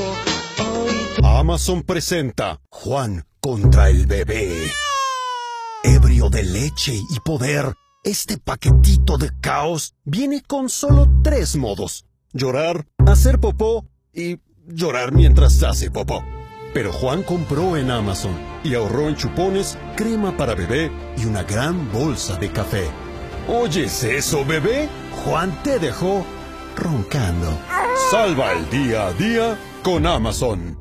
Amazon presenta Juan contra el bebé. Ebrio de leche y poder, este paquetito de caos viene con solo 3 modos: llorar, hacer popó y llorar mientras hace popó. Pero Juan compró en Amazon y ahorró en chupones, crema para bebé y una gran bolsa de café. ¿Oyes eso, bebé? Juan te dejó roncando. Salva el día a día con Amazon.